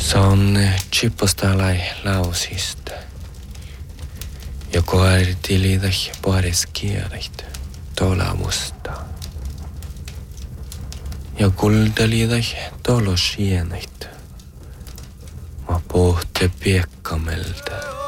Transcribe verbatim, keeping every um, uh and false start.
Sonne chippostalai lausista. Ja koirtilidah pares kierit tola musta. Ja kuldalidah tolo sienait. Ma pohte piekkamelta.